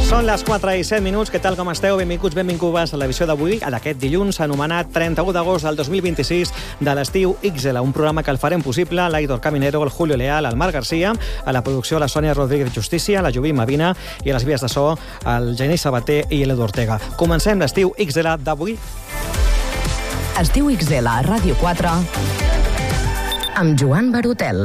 Són les 4 i 7 minuts. Què tal, com esteu? Benvinguts, benvingudes a l'edició d'avui, d'aquest dilluns, anomenat 31 d'agost del 2026 de l'estiu XL, un programa que el farem possible l'Aitor Caminero, el Julio Leal, el Marc Garcia, a la producció la Sònia Rodríguez Justícia, la Jubí Mavina i a les vies de so el Genís Sabater i l'Edu Ortega. Comencem l'estiu XL d'avui. Estiu XL a Ràdio 4 amb Joan Barutel.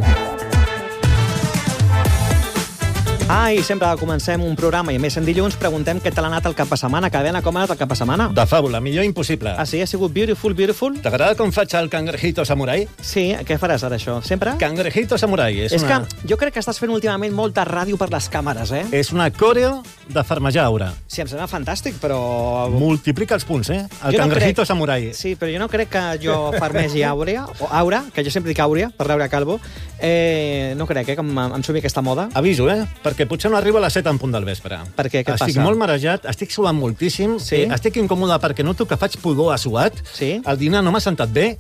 I sempre comencem un programa, i a més en dilluns preguntem què tal ha anat el cap de setmana. Cadena, com ha anat el cap de setmana? De fàbula, millor impossible. Ah, sí? Ha sigut beautiful, beautiful? T'agrada com faig el cangrejito samurai? Sí, què faràs ara, això? Sempre? Cangrejito samurai. És que jo crec que estàs fent últimament molta ràdio per les càmeres, eh? És una coreo de farmejar aura. Sí, em sembla fantàstic, però... Multiplica els punts, eh? El cangrejito samurai. Sí, però jo no crec que jo farmegi aura, que jo sempre dic àurea, per Laura Calvo. No crec, que em sumi aquesta moda. Aviso, perquè potser no arribo a les 7 en punt del vespre. Per què? Què passa? Estic molt marejat, estic suant moltíssim, sí? Estic incòmode perquè noto que faig pudor a suat, sí? El dinar no m'ha sentat bé,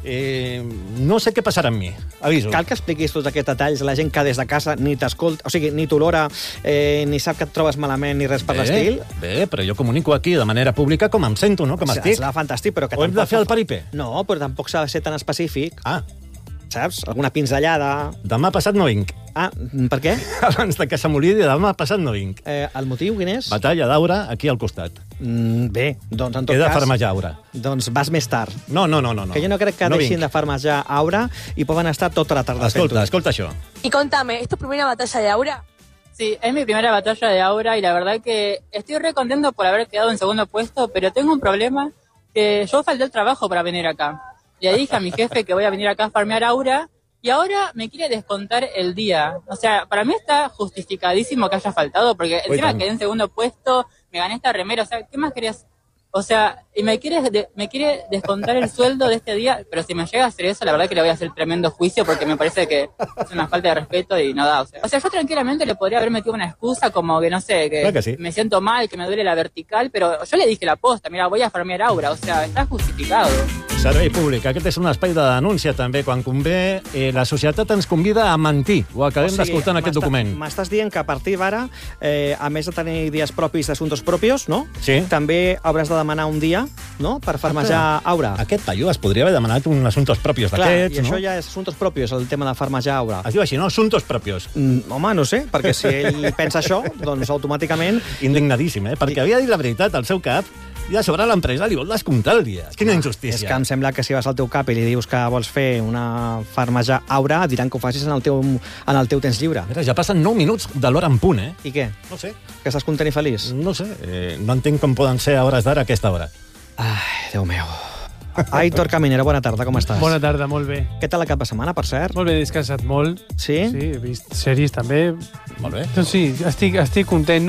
no sé què passarà amb mi, aviso. Cal que expliquis tots aquests detalls, la gent que des de casa ni t'escolta, o sigui, ni t'olora, ni sap que et trobes malament ni res per l'estil. Bé, però jo comunico aquí de manera pública com em sento, no? Com estic. És fantàstic, però que o hem de fer el paripé? No, però tampoc s'ha de ser tan específic. Ah. Saps? Alguna pinzellada... Demà passat no vinc. Ah, per què? Abans de que se m'oblidi, demà passat no vinc. El motiu, quin és? Batalla d'aura, aquí al costat. Bé, doncs en tot cas... He de farmejar aura. Doncs vas més tard. No. Que jo no crec que deixin de farmejar aura i poden estar tota la tarda fent-ho. Escolta això. Y contame, ¿es tu primera batalla de aura? Sí, es mi primera batalla de aura y la verdad que estoy re contento por haber quedado en segundo puesto, pero tengo un problema que yo falté el trabajo para venir acá. Le dije a mi jefe que voy a venir acá a farmear aura y ahora me quiere descontar el día. O sea, para mí está justificadísimo que haya faltado porque encima quedé en segundo puesto, me gané esta remera, o sea, ¿qué más querías? O sea, y me quiere descontar el sueldo de este día, pero si me llega a hacer eso, la verdad que le voy a hacer tremendo juicio porque me parece que es una falta de respeto y no da. O sea, yo tranquilamente le podría haber metido una excusa como que, no sé, que sí, me siento mal, que me duele la vertical, pero yo le dije la posta, mira, voy a farmear aura, o sea, está justificado. Servei públic. Aquest és un espai de denúncia, també. Quan convé, la societat ens convida a mentir. Ho acabem d'escoltar en aquest document. M'estàs dient que a partir d'ara, a més de tenir dies propis d'assumptes propios, no? Sí. També hauràs de demanar un dia, no?, per farmejar aura. Aquest paio es podria haver demanat un assumptos propios d'aquests, no? I això ja és assumptos propios, el tema de farmejar aura. Es diu així, no? Assumptos propios. Home, no sé, perquè si ell pensa això, doncs automàticament... Indignadíssim, perquè havia dit la veritat al seu cap i a sobre l'empresa li vol descomptar el dia. Quina injustícia. És que em sembla que si vas al teu cap i li dius que vols fer una farmejar aura, diran que ho facis en el teu temps lliure. Mira, ja passen 9 minuts de l'hora en punt, eh? I què? No sé. Que estàs content i feliç? No sé. No entenc com poden ser a hores d'ara a aquesta hora. Ai, Déu meu. Aitor Caminero, bona tarda, com estàs? Bona tarda, molt bé. Què tal el cap de setmana, per cert? Molt bé, he descansat molt. Sí? Sí, he vist sèries també. Molt bé. Doncs sí, estic content.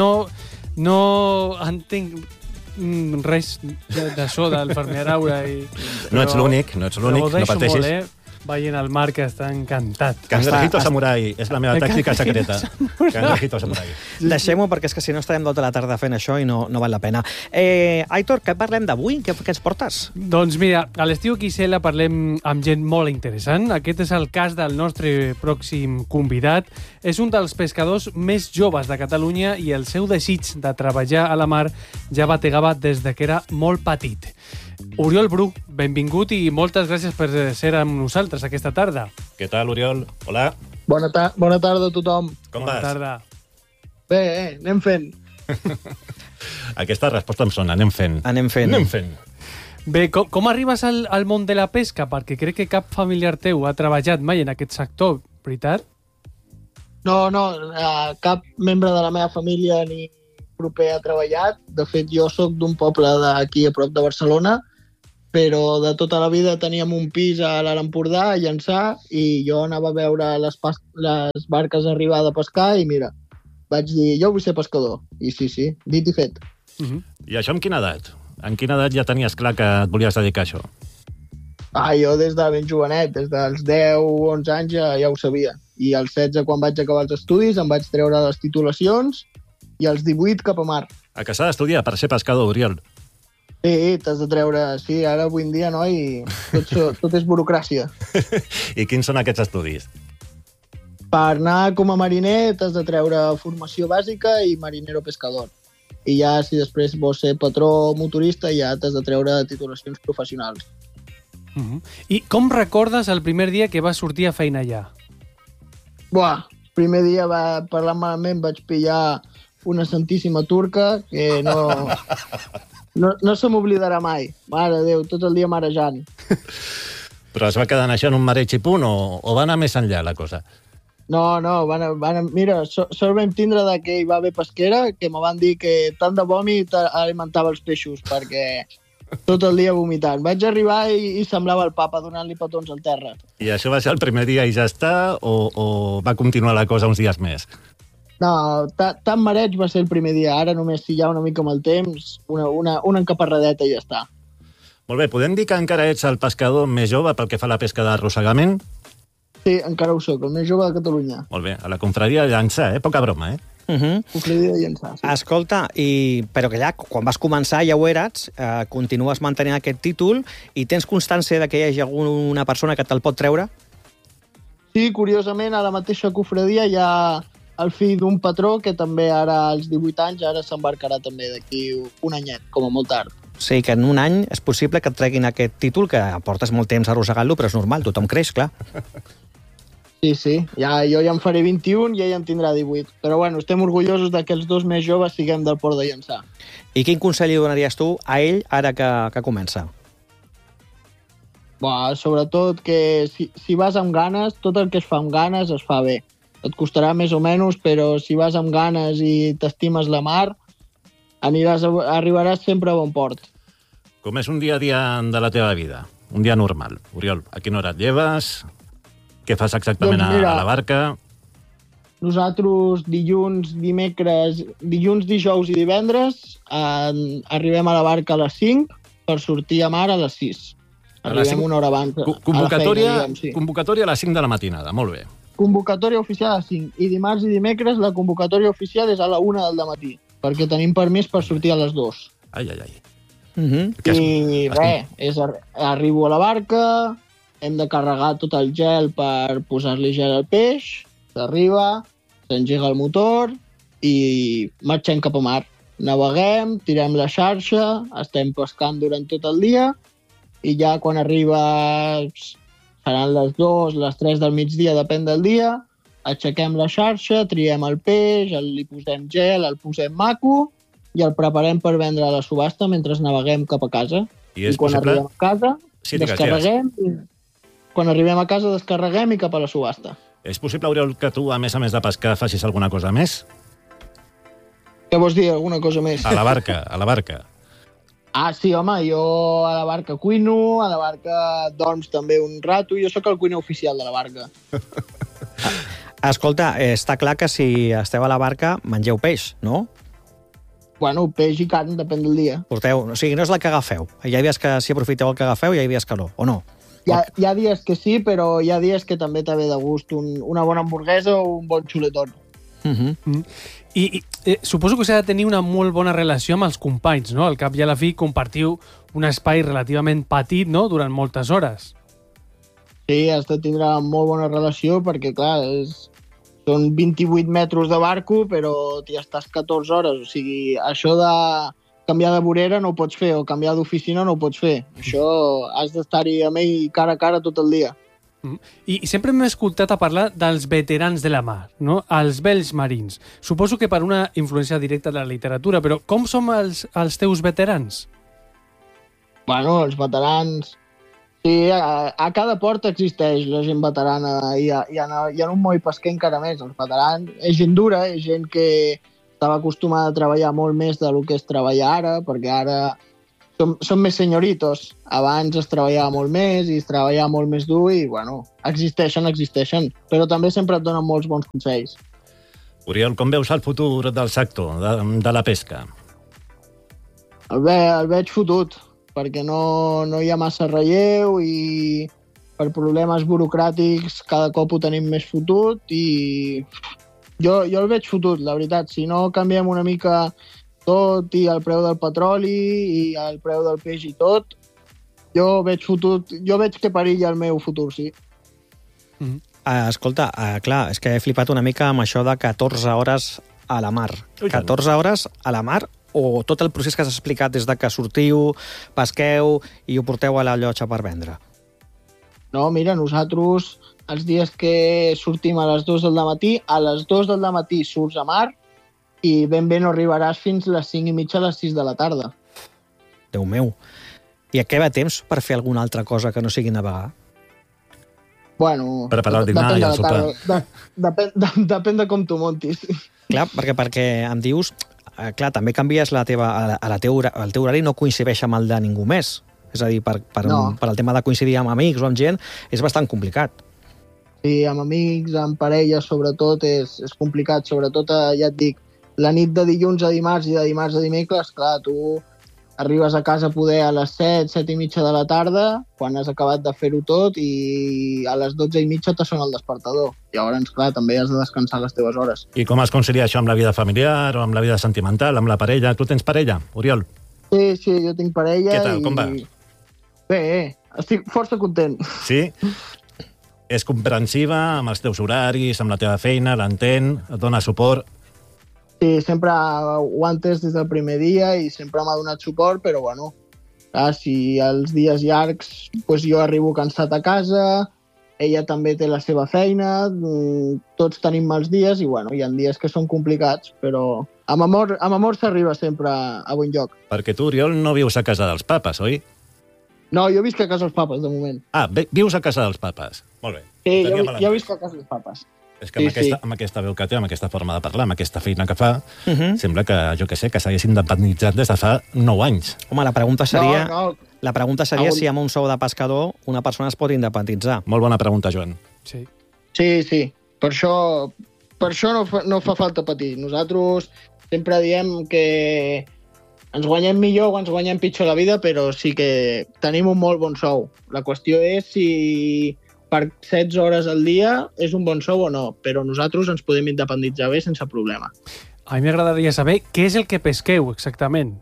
No entenc res d'això del farmear aura. No ets l'únic, no pateixis. Molt, veient el Marc, que està encantat. Cangrejito samurai, és la meva tàctica secreta. Cangrejito samurai. Deixem-ho, perquè és que si no estarem tota la tarda fent això i no val la pena. Aitor, què parlem d'avui? Què ens portes? Doncs mira, a l'estiu XL parlem amb gent molt interessant. Aquest és el cas del nostre pròxim convidat. És un dels pescadors més joves de Catalunya i el seu desig de treballar a la mar ja bategava des de que era molt petit. Oriol Bru, benvingut i moltes gràcies per ser amb nosaltres aquesta tarda. Què tal, Oriol? Hola. Bona tarda a tothom. Com vas? Bona tarda. Bé, anem fent. Aquesta resposta em sona, anem fent. Anem fent. Bé, com arribes al món de la pesca? Perquè crec que cap familiar teu ha treballat mai en aquest sector, veritat? No, cap membre de la meva família ni proper ha treballat. De fet, jo sóc d'un poble d'aquí a prop de Barcelona, però de tota la vida teníem un pis a l'Alt Empordà, a Llançà, i jo anava a veure les barques arribar de pescar i mira, vaig dir, jo vull ser pescador. I sí, dit i fet. I això amb quina edat? En quina edat ja tenies clar que et volies dedicar a això? Jo des de ben jovenet, des dels 10 o 11 anys ja ho sabia. I als 16, quan vaig acabar els estudis, em vaig treure les titulacions i als 18 cap a mar. A que s'ha d'estudiar per ser pescador, Oriol. Sí, t'has de treure... Sí, ara avui en dia, noi, tot és burocràcia. I quins són aquests estudis? Per anar com a mariner t'has de treure formació bàsica i marinero pescador. i ja si després vols ser patró motorista ja t'has de treure titulacions professionals. I com recordes el primer dia que vas sortir a feina allà? Buah, primer dia parlant malament vaig pillar una santíssima turca que no se m'oblidarà mai. Mare de Déu, tot el dia marejant. Però es va quedar això en un mareig i punt o va anar més enllà la cosa? No, mira, sort vam tindre que hi va haver pesquera, que me van dir que tant de vòmit alimentava els peixos, perquè tot el dia vomitant. Vaig arribar i semblava el papa donant-li petons al terra. I això va ser el primer dia i ja està, o va continuar la cosa uns dies més? No, tan mareig va ser el primer dia. Ara només si hi ha una mica amb el temps, una encaparradeta i ja està. Molt bé, podem dir que encara ets el pescador més jove pel que fa a la pesca d'arrossegament? Sí, encara ho soc, el més jove de Catalunya. Molt bé, a la confraria de llançar, Poca broma, Confraria de llançar, sí. Escolta, però que ja quan vas començar ja ho eres, continues mantenint aquest títol i tens constància de que hi hagi alguna persona que te'l pot treure? Sí, curiosament, a la mateixa confraria hi ha el fill d'un patró que també ara, als 18 anys, ara s'embarcarà també d'aquí un anyet, com a molt tard. O sigui que en un any és possible que et treguin aquest títol, que portes molt temps arrossegant-lo, però és normal, tothom creix, clar. Sí, jo ja en faré 21 i ell en tindrà 18. Però bueno, estem orgullosos que els dos més joves siguem del Port de Llançà. I quin consell li donaries tu a ell ara que comença? Sobretot que si vas amb ganes, tot el que es fa amb ganes es fa bé. Et costarà més o menys, però si vas amb ganes i t'estimes la mar, arribaràs sempre a bon port. Com és un dia a dia de la teva vida? Un dia normal. Oriol, a quina hora et lleves? Què fas exactament a la barca? Nosaltres dilluns, dijous i divendres arribem a la barca a les 5 per sortir a mar a les 6. Arribem una hora abans Convocatòria a les 5 de la matinada, molt bé. Convocatòria oficial a les 5. I dimarts i dimecres la convocatòria oficial és a la 1 del matí, perquè tenim permís per sortir a les 2. Ai. I res, arribo a la barca, hem de carregar tot el gel per posar-li gel al peix, s'arriba, s'engega el motor i marxem cap a mar. Naveguem, tirem la xarxa, estem pescant durant tot el dia i ja quan arriba seran les 2, les 3 del migdia, depèn del dia, aixequem la xarxa, triem el peix, li posem gel, el posem maco i el preparem per vendre a la subhasta mentre naveguem cap a casa. I quan arribem a casa, descarreguem. Quan arribem a casa, descarreguem i cap a la subhasta. És possible, Oriol, que tu, a més de pescar, facis alguna cosa més? Què vols dir, alguna cosa més? A la barca. Ah, sí, home, jo a la barca cuino, a la barca dorms també un rato, jo sóc el cuiner oficial de la barca. Escolta, està clar que si esteu a la barca mengeu peix, no? Bueno, peix i carn, depèn del dia. Porteu, o sigui, no és la que agafeu. Hi ha dies que si aprofiteu el que agafeu, hi ha dies que no, o no? Hi ha dies que sí, però hi ha dies que també t'ha ve de gust una bona hamburguesa o un bon xuletón. I suposo que s'ha de tenir una molt bona relació amb els companys, no? Al cap i a la fi compartiu un espai relativament petit, no?, durant moltes hores. Sí, has de tindre molt bona relació perquè, clar, són 28 metres de barco, però t'hi estàs 14 hores. O sigui, això de canviar de vorera no ho pots fer, o canviar d'oficina no ho pots fer. Això has d'estar-hi amb ell cara a cara tot el dia. I sempre m'he escoltat a parlar dels veterans de la mar, no? Els vells marins. Suposo que per una influència directa de la literatura, però com són els teus veterans? Bueno, els veterans... Sí, a cada port existeix la gent veterana i en un moll pesquer encara més. Els veterans és gent dura, és gent que estava acostumada a treballar molt més del que es treballa ara, perquè ara som més senyoritos. Abans es treballava molt més i es treballava molt més dur i, bueno, existeixen, però també sempre et donen molts bons consells. Oriol, com veus el futur del sector, de la pesca? El veig fotut, perquè no hi ha massa relleu i per problemes burocràtics cada cop ho tenim més fotut i jo el veig fotut, la veritat. Si no canviem una mica tot i el preu del petroli i el preu del peix i tot, jo veig fotut, jo veig que perilla el meu futur, sí. Escolta, clar, és que he flipat una mica amb això de 14 hores a la mar. 14 hores a la mar o tot el procés que has explicat des de que sortiu, pesqueu i ho porteu a la llotja per vendre? No, mira, nosaltres els dies que sortim a les 2 del matí, a les 2 del matí surts a mar i ben bé no arribaràs fins les 5 i mitja a les 6 de la tarda. Déu meu. I a què va temps per fer alguna altra cosa que no sigui navegar? Bueno, preparar el dinar i el sopar. Depèn de com t'ho montis. Clar, perquè em dius... clar, també canvies el teu horari no coincideix amb el de ningú més. És a dir, per el tema de coincidir amb amics o amb gent, és bastant complicat. Sí, amb amics, amb parelles, sobretot, és complicat. Sobretot, ja et dic, la nit de dilluns a dimarts i de dimarts a dimecres, clar, tu arribes a casa a poder a les 7, 7 i mitja de la tarda, quan has acabat de fer-ho tot, i a les 12 i mitja te sona el despertador. Llavors, clar, també has de descansar les teves hores. I com es concilia això amb la vida familiar o amb la vida sentimental, amb la parella? Tu tens parella, Oriol? Sí, jo tinc parella. Què tal, com va? Bé, estic força content. Sí? És comprensiva amb els teus horaris, amb la teva feina, l'entén, et dona suport? Sí, sempre ho han entès des del primer dia i sempre m'ha donat suport, però bueno, clar, si els dies llargs doncs jo arribo cansat a casa, ella també té la seva feina, tots tenim mals dies i bueno, hi ha dies que són complicats, però amb amor s'arriba sempre a bon lloc. Perquè tu, Oriol, no vius a casa dels papes, oi? No, jo visc a casa dels papes, de moment. Ah, vius a casa dels papes. Molt bé. Sí, jo visc a casa dels papes. És que amb aquesta veu que té, amb aquesta forma de parlar, amb aquesta feina que fa, sembla que, jo què sé, que s'haguessin independitzat des de fa 9 anys. Home, la pregunta seria si amb un sou de pescador una persona es pot independitzar. Molt bona pregunta, Joan. Sí. Per això no fa falta patir. Nosaltres sempre diem que ens guanyem millor o ens guanyem pitjor la vida, però sí que tenim un molt bon sou. La qüestió és si per 16 hores al dia és un bon sou o no, però nosaltres ens podem independitzar bé sense problema. A mi m'agradaria saber què és el que pesqueu exactament.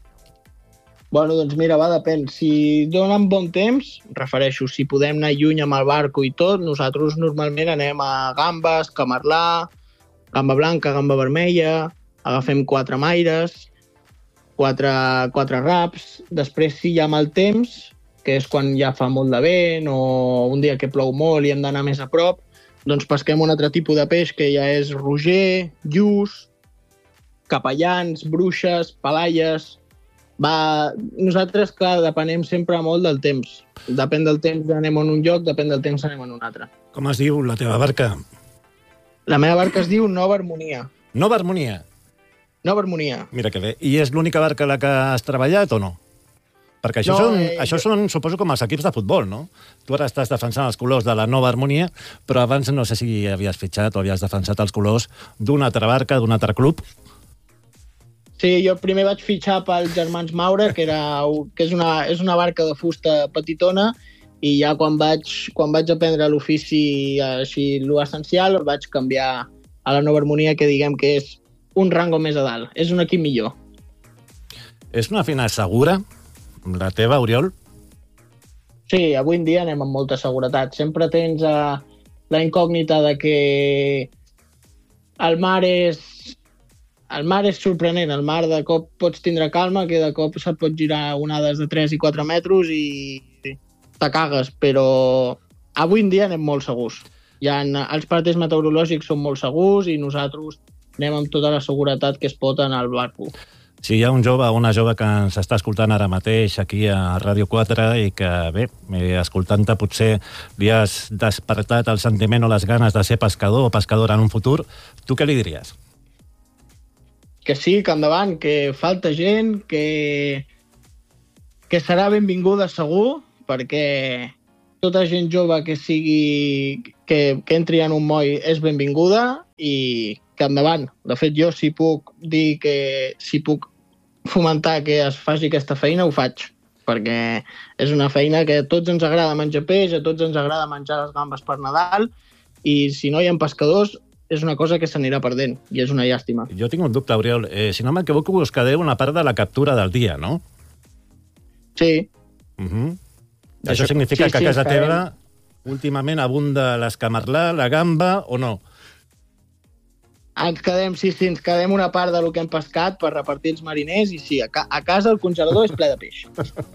Bueno, doncs mira, depèn. Si donen bon temps, refereixo, si podem anar lluny amb el barco i tot, nosaltres normalment anem a gambes, camarlà, gamba blanca, gamba vermella, agafem 4 maires, 4 raps, després si hi ha mal temps, que és quan ja fa molt de vent o un dia que plou molt i hem d'anar més a prop, doncs pesquem un altre tipus de peix que ja és roger, lluç, capellans, bruixes, palaies. Nosaltres, clar, depenem sempre molt del temps. Depèn del temps anem en un lloc, depèn del temps anem en un altre. Com es diu la teva barca? La meva barca es diu Nova Harmonia. Nova Harmonia? Nova Harmonia. Mira que bé. I és l'única barca a la que has treballat o no? Perquè això són, suposo, com els equips de futbol, no? Tu ara estàs defensant els colors de la Nova Harmonia, però abans no sé si havies fitxat o havies defensat els colors d'una altra barca, d'un altre club. Sí, jo primer vaig fitxar pels Germans Maura, que és una barca de fusta petitona, i ja quan vaig aprendre l'ofici així, l'essencial, vaig canviar a la Nova Harmonia, que diguem que és un rango més a dalt. És un equip millor. És una feina segura? La teva, Oriol? Sí, avui en dia anem amb molta seguretat. Sempre tens la incògnita de que el mar és sorprenent. El mar de cop pots tindre calma, que de cop se't pot girar onades de 3 i 4 metres i te cagues, però avui en dia anem molt segurs. Els partits meteorològics són molt segurs i nosaltres anem amb tota la seguretat que es pot anar al barco. Si hi ha un jove o una jove que ens està escoltant ara mateix aquí a Ràdio 4 i que, bé, escoltant-te potser li has despertat el sentiment o les ganes de ser pescador o pescadora en un futur, tu què li diries? Que sí, que endavant, que falta gent, que serà benvinguda segur, perquè tota gent jove que entri en un moll és benvinguda i que endavant. De fet, jo si puc dir que si puc fomentar que es faci aquesta feina, ho faig, perquè és una feina que a tots ens agrada menjar peix, a tots ens agrada menjar les gambes per Nadal, i si no hi ha pescadors és una cosa que s'anirà perdent, i és una llàstima. Jo tinc un dubte, Oriol. Si no m'equivoco, us quedeu una part de la captura del dia, no? Sí. Això significa que a casa teva últimament abunda l'escamarlà, la gamba, o no? Ens quedem una part del que hem pescat per repartir els mariners i sí, a casa el congelador és ple de peix.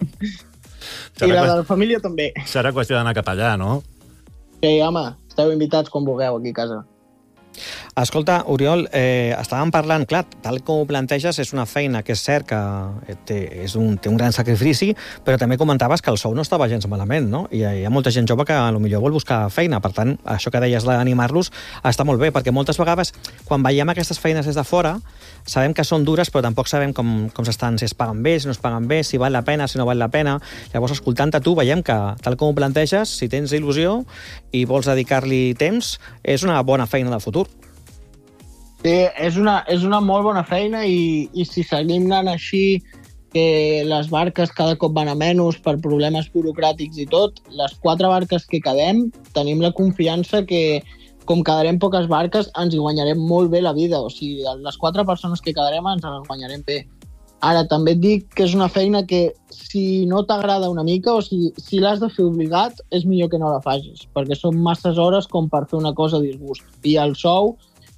I la de la família també. Serà qüestió d'anar cap allà, no? Sí, home, esteu invitats quan vulgueu aquí a casa. Escolta, Oriol, estàvem parlant, clar, tal com ho planteges, és una feina que és cert que té un gran sacrifici, però també comentaves que el sou no estava gens malament, no? I hi ha molta gent jove que potser vol buscar feina, per tant, això que deies d'animar-los està molt bé, perquè moltes vegades, quan veiem aquestes feines des de fora, sabem que són dures, però tampoc sabem com s'estan, si es paguen bé, si no es paguen bé, si val la pena, si no val la pena. Llavors, escoltant-te tu, veiem que, tal com ho planteges, si tens il·lusió i vols dedicar-li temps, és una bona feina del futur. Sí, és una molt bona feina i si seguim anant així, que les barques cada cop van a menys per problemes burocràtics i tot, les 4 barques que quedem, tenim la confiança que, com quedarem poques barques, ens hi guanyarem molt bé la vida. O sigui, les 4 persones que quedarem ens les guanyarem bé. Ara, també et dic que és una feina que, si no t'agrada una mica, o sigui, si l'has de fer obligat, és millor que no la facis, perquè són masses hores com per fer una cosa a disgust. I el sou...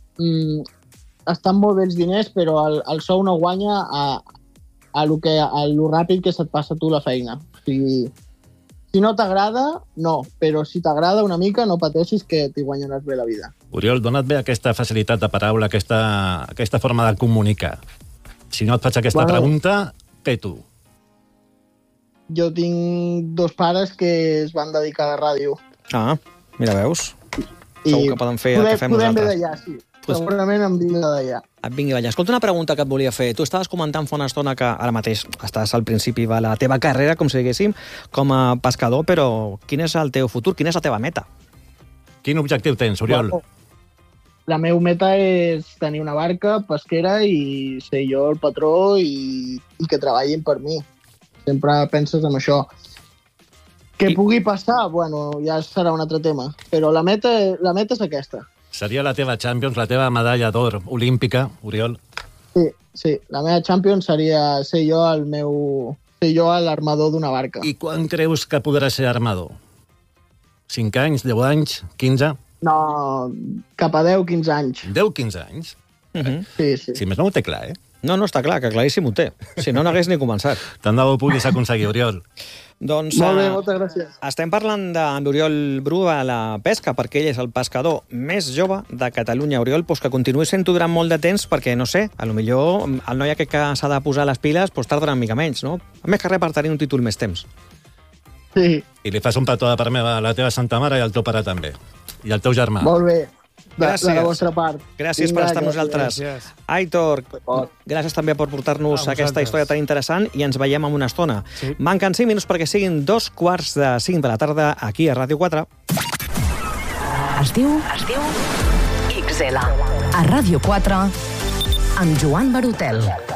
estan molt bé els diners, però el sou no guanya a lo ràpid que se't passa tu la feina. O sigui, si no t'agrada, no, però si t'agrada una mica, no pateixis que t'hi guanyaràs bé la vida. Oriol, dona't bé aquesta facilitat de paraula, aquesta forma de comunicar. Si no et faig aquesta pregunta, peto. Jo tinc 2 pares que es van dedicar a la ràdio. Ah, mira, veus? Segur que poden fer el que fem nosaltres. Podem ve d'allà, sí. Segurament em vingui d'allà. Et vingui d'allà. Escolta, una pregunta que et volia fer. Tu estaves comentant fa una estona que ara mateix estàs al principi de la teva carrera, com si diguéssim, com a pescador, però quin és el teu futur? Quina és la teva meta? Quin objectiu tens, Oriol? Bueno, la meva meta és tenir una barca pesquera i ser jo el patró i que treballin per mi. Sempre penses en això. Què pugui passar? Bueno, ja serà un altre tema. Però la meta és aquesta. Seria la teva Champions, la teva medalla d'or olímpica, Oriol? Sí. La meva Champions seria ser jo l'armador d'una barca. I quan creus que podràs ser armador? 5 anys, 10 anys, 15? No, cap a 10-15 anys. 10-15 anys? Sí. Si més no ho té clar, eh? No, està clar, que claríssim ho té. Si no, no hagués ni començat. Tant de bo ho puguis aconseguir, Oriol. Doncs, molt bé, moltes gràcies. Estem parlant amb Oriol Bru a la pesca, perquè ell és el pescador més jove de Catalunya. Oriol, doncs que continuï sent-ho durant molt de temps, perquè, no sé, potser el noi aquest que s'ha de posar les piles tardarà una mica menys, no? Més que res per tenir un títol més temps. Sí. I li fas un petó de part meva a la teva santa mare i al teu pare també. I al teu germà. Molt bé. Gràcies. De la vostra part. Gràcies per estar amb nosaltres. Gràcies. Aitor, gràcies també per portar-nos aquesta història tan interessant i ens veiem en una estona. Sí. Manquen 5 minuts perquè siguin 2:45 de la tarda aquí a Ràdio 4. Es diu XL. A Ràdio 4 amb Joan Barutel.